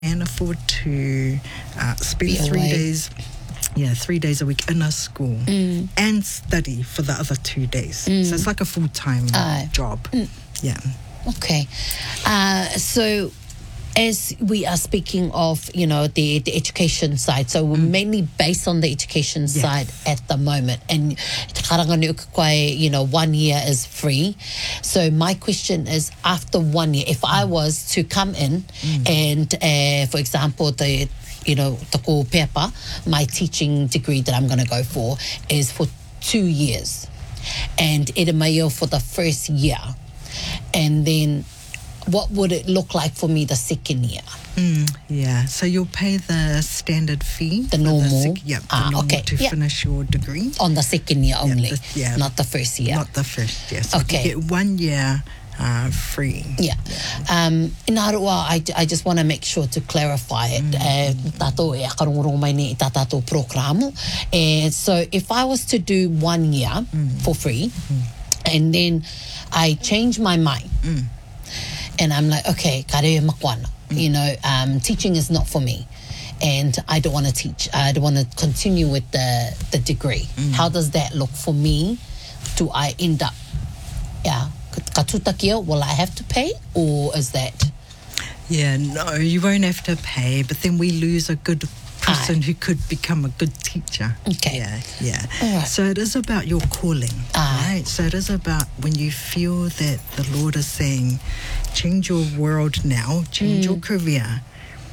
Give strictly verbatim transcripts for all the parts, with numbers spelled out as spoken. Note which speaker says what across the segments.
Speaker 1: can afford to uh, spend
Speaker 2: Be
Speaker 1: three
Speaker 2: away.
Speaker 1: days, yeah, three days a week in a school
Speaker 2: Mm.
Speaker 1: and study for the other two days.
Speaker 2: Mm.
Speaker 1: So it's like a full-time
Speaker 2: Aye.
Speaker 1: job.
Speaker 2: Mm.
Speaker 1: Yeah.
Speaker 2: Okay. Uh, so as we are speaking of, you know, the, the education side, so we're mainly based on the education
Speaker 1: Yes.
Speaker 2: side at the moment. And you know, one year is free. So my question is, after one year, if I was to come in and, uh, for example, the, you know, the ko pepa, my teaching degree that I'm going to go for is for two years. And edemayo for the first year. And then what would it look like for me the second year?
Speaker 1: Mm, yeah. So you'll pay the standard fee.
Speaker 2: The
Speaker 1: for
Speaker 2: normal?
Speaker 1: sec- yeah, the
Speaker 2: Ah,
Speaker 1: normal
Speaker 2: okay.
Speaker 1: to
Speaker 2: Yeah.
Speaker 1: finish your degree.
Speaker 2: On the second year only,
Speaker 1: the- yeah.
Speaker 2: not the first year.
Speaker 1: Not the first year. So
Speaker 2: Okay.
Speaker 1: you get one year uh, free.
Speaker 2: Yeah. Um, in Arawa, I, I just want to make sure to clarify it. Uh, tato e akarongorong mai ni ta tato programo. And so if I was to do one year for free, and then I change my mind, and I'm like, okay, kare makwana. You know, um, teaching is not for me. And I don't want to teach. I don't want to continue with the, the degree. How does that look for me? Do I end up, yeah, katutakia, will I have to pay? Or is that?
Speaker 1: Yeah, no, you won't have to pay, but then we lose a good person
Speaker 2: Aye.
Speaker 1: who could become a good teacher.
Speaker 2: Okay.
Speaker 1: Yeah, yeah.
Speaker 2: All right.
Speaker 1: So it is about your calling,
Speaker 2: Aye.
Speaker 1: right? So it is about when you feel that the Lord is saying, change your world now, change your career,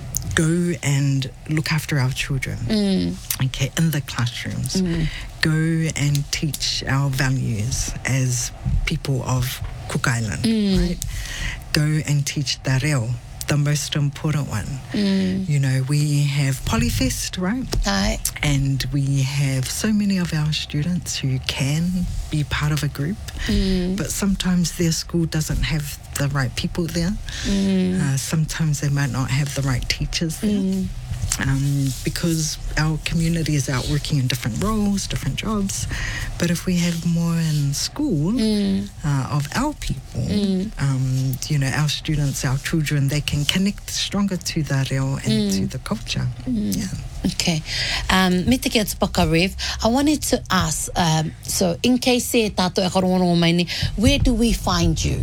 Speaker 1: go and look after our children, okay, in the classrooms. Go and teach our values as people of Cook Island, right? Go and teach the reo, the most important one. You know, we have Polyfest, right?
Speaker 2: Aye.
Speaker 1: And we have so many of our students who can be part of a group, but sometimes their school doesn't have the right people there. Uh, sometimes they might not have the right teachers there. Um, because our community is out working in different roles, different jobs. But if we have more in school uh, of our people, um, you know, our students, our children, they can connect stronger to the reo and to the culture. Yeah.
Speaker 2: Okay. Um, me te kia tupaka Rev, I wanted to ask, um, so in case e tātou e karongorongo mai ni, where do we find you?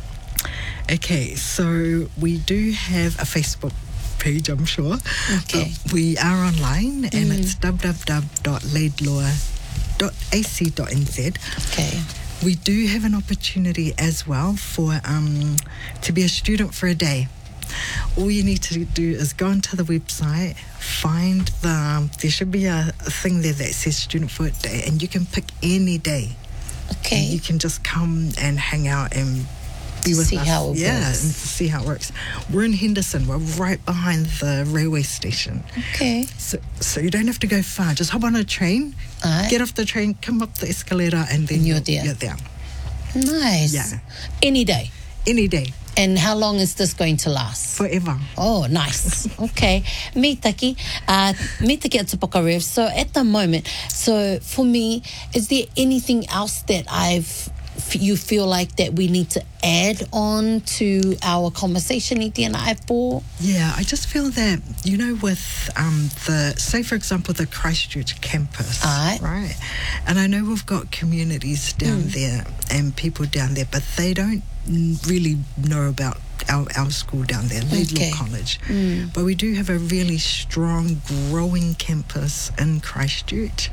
Speaker 1: Okay, so we do have a Facebook page, I'm sure.
Speaker 2: Okay.
Speaker 1: But we are online and it's w w w dot laidlaw dot a c dot n z.
Speaker 2: Okay.
Speaker 1: We do have an opportunity as well for um, to be a student for a day. All you need to do is go onto the website, find the, there should be a, a thing there that says student for a day, and you can pick any day.
Speaker 2: Okay.
Speaker 1: You can just come and hang out and be
Speaker 2: To
Speaker 1: with
Speaker 2: see
Speaker 1: us.
Speaker 2: how it
Speaker 1: yeah,
Speaker 2: works.
Speaker 1: and to see how it works. We're in Henderson. We're right behind the railway station.
Speaker 2: Okay.
Speaker 1: So, so you don't have to go far. Just hop on a train,
Speaker 2: Aye.
Speaker 1: get off the train, come up the escalator, and then
Speaker 2: And you're
Speaker 1: you're,
Speaker 2: there.
Speaker 1: you're there.
Speaker 2: Nice.
Speaker 1: Yeah.
Speaker 2: Any day.
Speaker 1: Any day,
Speaker 2: And how long is this going to last?
Speaker 1: forever.
Speaker 2: Oh, nice. Okay. Me taki, uh, me taki at Tupaka Rev. So at the moment, so for me, is there anything else that I've, f- you feel like that we need to add on to our conversation, Iti and I, for?
Speaker 1: Yeah, I just feel that, you know, with um, the, say, for example, the Christchurch campus,
Speaker 2: Aye.
Speaker 1: right? And I know we've got communities down there and people down there, but they don't n- really know about our, our school down there, Laidlaw
Speaker 2: Okay.
Speaker 1: College. But we do have a really strong, growing campus in Christchurch.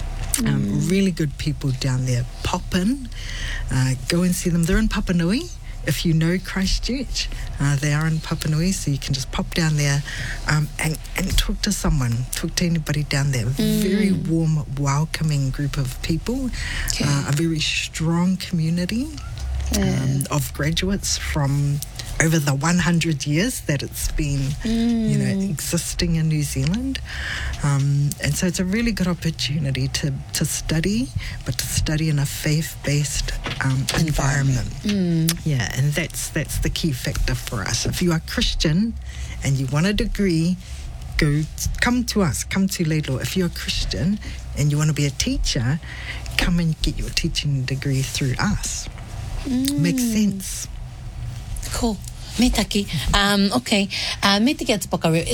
Speaker 1: Um, really good people down there. Pop in, uh, go and see them. They're in Papanui. If you know Christchurch, uh, they are in Papanui, so you can just pop down there um, and, and talk to someone, talk to anybody down there. Very warm, welcoming group of people,
Speaker 2: Okay.
Speaker 1: uh, a very strong community um, of graduates from over the one hundred years that it's been, you know, existing in New Zealand. Um, and so it's a really good opportunity to, to study, but to study in a faith-based um, environment. Yeah, and that's that's the key factor for us. If you are Christian and you want a degree, go come to us, come to Laidlaw. If you're a Christian and you want to be a teacher, come and get your teaching degree through us. Makes sense.
Speaker 2: Cool. Me taki. Um, okay. Uh, me te kia te pakareo.